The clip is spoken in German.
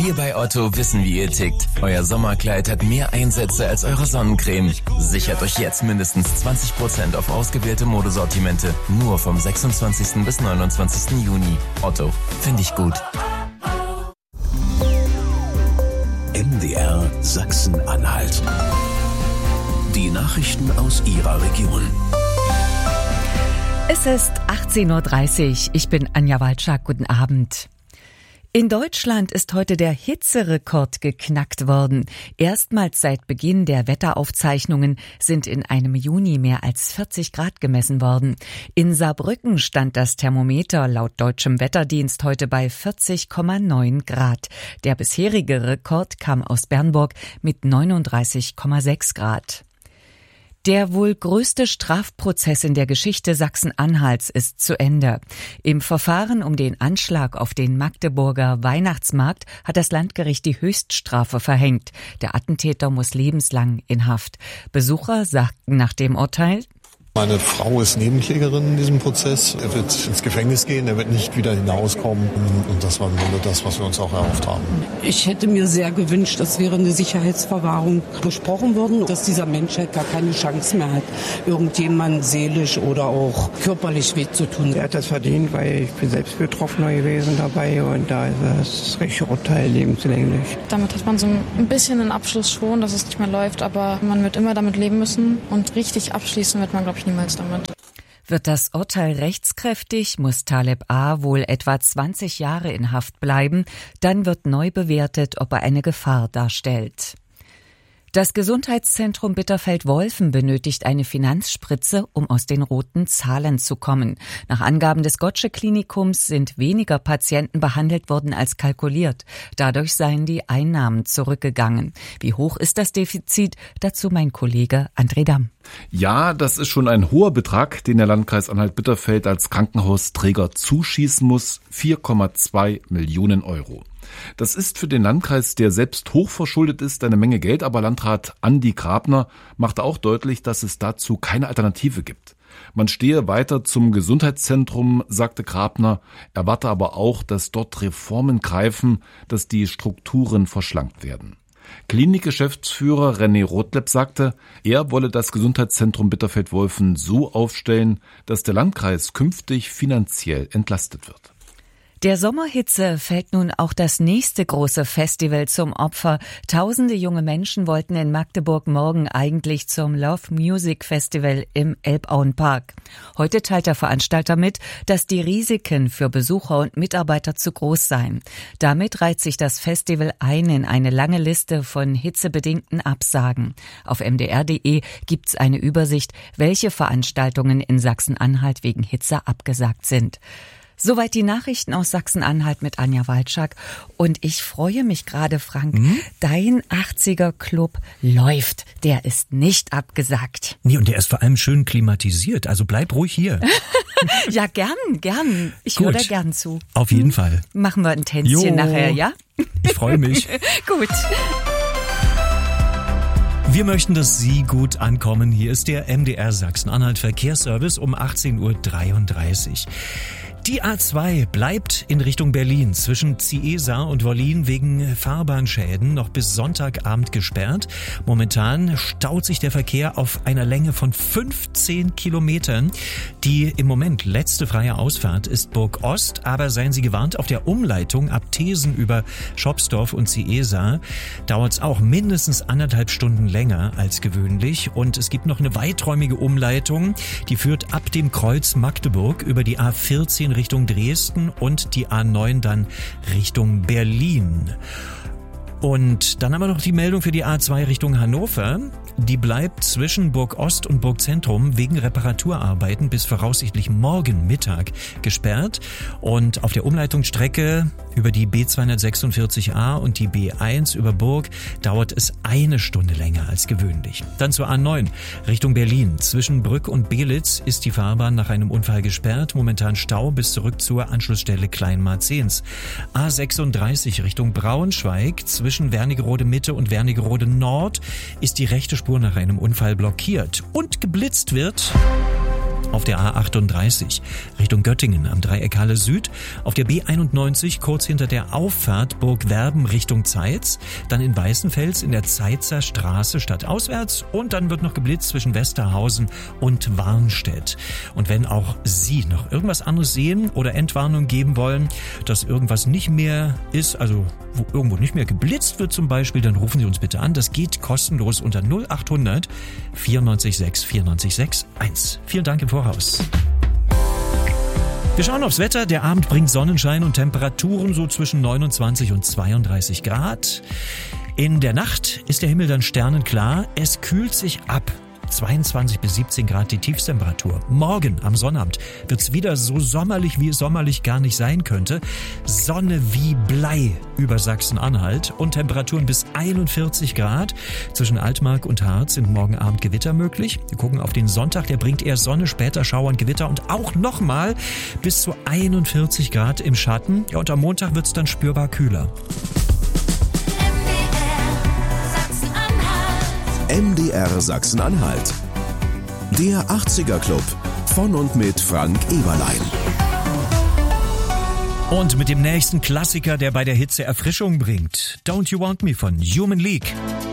Wir bei Otto wissen, wie ihr tickt. Euer Sommerkleid hat mehr Einsätze als eure Sonnencreme. Sichert euch jetzt mindestens 20% auf ausgewählte Modesortimente. Nur vom 26. bis 29. Juni. Otto, finde ich gut. MDR Sachsen-Anhalt. Die Nachrichten aus Ihrer Region. Es ist 18.30 Uhr. Ich bin Anja Walczak. Guten Abend. In Deutschland ist heute der Hitzerekord geknackt worden. Erstmals seit Beginn der Wetteraufzeichnungen sind in einem Juni mehr als 40 Grad gemessen worden. In Saarbrücken stand das Thermometer laut deutschem Wetterdienst heute bei 40,9 Grad. Der bisherige Rekord kam aus Bernburg mit 39,6 Grad. Der wohl größte Strafprozess in der Geschichte Sachsen-Anhalts ist zu Ende. Im Verfahren um den Anschlag auf den Magdeburger Weihnachtsmarkt hat das Landgericht die Höchststrafe verhängt. Der Attentäter muss lebenslang in Haft. Besucher sagten nach dem Urteil: Meine Frau ist Nebenklägerin in diesem Prozess. Er wird ins Gefängnis gehen, er wird nicht wieder hinauskommen. Und das war im Grunde das, was wir uns auch erhofft haben. Ich hätte mir sehr gewünscht, dass während eine Sicherheitsverwahrung besprochen worden, dass dieser Mensch halt gar keine Chance mehr hat, irgendjemand seelisch oder auch körperlich weh zu tun. Er hat das verdient, weil ich bin selbst Betroffener gewesen dabei und da ist das richtige Urteil lebenslänglich. Damit hat man so ein bisschen einen Abschluss schon, dass es nicht mehr läuft, aber man wird immer damit leben müssen und richtig abschließen wird man, glaube ich, niemals damit. Wird das Urteil rechtskräftig, muss Taleb A. wohl etwa 20 Jahre in Haft bleiben. Dann wird neu bewertet, ob er eine Gefahr darstellt. Das Gesundheitszentrum Bitterfeld-Wolfen benötigt eine Finanzspritze, um aus den roten Zahlen zu kommen. Nach Angaben des Gotsche-Klinikums sind weniger Patienten behandelt worden als kalkuliert. Dadurch seien die Einnahmen zurückgegangen. Wie hoch ist das Defizit? Dazu mein Kollege André Damm. Ja, das ist schon ein hoher Betrag, den der Landkreis Anhalt-Bitterfeld als Krankenhausträger zuschießen muss. 4,2 Millionen Euro. Das ist für den Landkreis, der selbst hochverschuldet ist, eine Menge Geld, aber Landrat Andi Grabner machte auch deutlich, dass es dazu keine Alternative gibt. Man stehe weiter zum Gesundheitszentrum, sagte Grabner, erwarte aber auch, dass dort Reformen greifen, dass die Strukturen verschlankt werden. Klinikgeschäftsführer René Rotleb sagte, er wolle das Gesundheitszentrum Bitterfeld-Wolfen so aufstellen, dass der Landkreis künftig finanziell entlastet wird. Der Sommerhitze fällt nun auch das nächste große Festival zum Opfer. Tausende junge Menschen wollten in Magdeburg morgen eigentlich zum Love Music Festival im Elbauenpark. Heute teilt der Veranstalter mit, dass die Risiken für Besucher und Mitarbeiter zu groß seien. Damit reiht sich das Festival ein in eine lange Liste von hitzebedingten Absagen. Auf mdr.de gibt's eine Übersicht, welche Veranstaltungen in Sachsen-Anhalt wegen Hitze abgesagt sind. Soweit die Nachrichten aus Sachsen-Anhalt mit Anja Walczak. Und ich freue mich gerade, Frank, dein 80er-Club läuft. Der ist nicht abgesagt. Nee, und der ist vor allem schön klimatisiert. Also bleib ruhig hier. Ja, gern. Ich höre da gern zu. Auf jeden Fall. Machen wir ein Tänzchen nachher, ja? Ich freue mich. Gut. Wir möchten, dass Sie gut ankommen. Hier ist der MDR Sachsen-Anhalt Verkehrsservice um 18.33 Uhr. Die A2 bleibt in Richtung Berlin zwischen Ciesa und Wollin wegen Fahrbahnschäden noch bis Sonntagabend gesperrt. Momentan staut sich der Verkehr auf einer Länge von 15 Kilometern. Die im Moment letzte freie Ausfahrt ist Burg Ost, aber seien Sie gewarnt, auf der Umleitung ab Thesen über Schopsdorf und Ciesa dauert es auch mindestens 1,5 Stunden länger als gewöhnlich. Und es gibt noch eine weiträumige Umleitung, die führt ab dem Kreuz Magdeburg über die A14 Richtung Dresden und die A9 dann Richtung Berlin. Und dann haben wir noch die Meldung für die A2 Richtung Hannover. Die bleibt zwischen Burg Ost und Burg Zentrum wegen Reparaturarbeiten bis voraussichtlich morgen Mittag gesperrt. Und auf der Umleitungsstrecke über die B246a und die B1 über Burg dauert es 1 Stunde länger als gewöhnlich. Dann zur A9 Richtung Berlin. Zwischen Brück und Belitz ist die Fahrbahn nach einem Unfall gesperrt. Momentan Stau bis zurück zur Anschlussstelle Kleinmarzens. A36 Richtung Braunschweig. Zwischen Wernigerode Mitte und Wernigerode Nord ist die rechte Spur nach einem Unfall blockiert. Und geblitzt wird auf der A38 Richtung Göttingen am Dreieck Halle Süd, auf der B91 kurz hinter der Auffahrt Burg Werben Richtung Zeitz, dann in Weißenfels in der Zeitzer Straße stadtauswärts und dann wird noch geblitzt zwischen Westerhausen und Warnstedt. Und wenn auch Sie noch irgendwas anderes sehen oder Entwarnung geben wollen, dass irgendwas nicht mehr ist, also wo irgendwo nicht mehr geblitzt wird zum Beispiel, dann rufen Sie uns bitte an. Das geht kostenlos unter 0800 94 6 94 6 1. Vielen Dank im Voraus. Wir schauen aufs Wetter. Der Abend bringt Sonnenschein und Temperaturen so zwischen 29 und 32 Grad. In der Nacht ist der Himmel dann sternenklar. Es kühlt sich ab. 22 bis 17 Grad die Tiefstemperatur. Morgen am Sonnabend wird's wieder so sommerlich, wie es sommerlich gar nicht sein könnte. Sonne wie Blei über Sachsen-Anhalt und Temperaturen bis 41 Grad. Zwischen Altmark und Harz sind morgen Abend Gewitter möglich. Wir gucken auf den Sonntag, der bringt eher Sonne, später Schauer und Gewitter und auch nochmal bis zu 41 Grad im Schatten. Ja, und am Montag wird's dann spürbar kühler. MDR Sachsen-Anhalt. Der 80er Club von und mit Frank Eberlein. Und mit dem nächsten Klassiker, der bei der Hitze Erfrischung bringt. Don't You Want Me von Human League.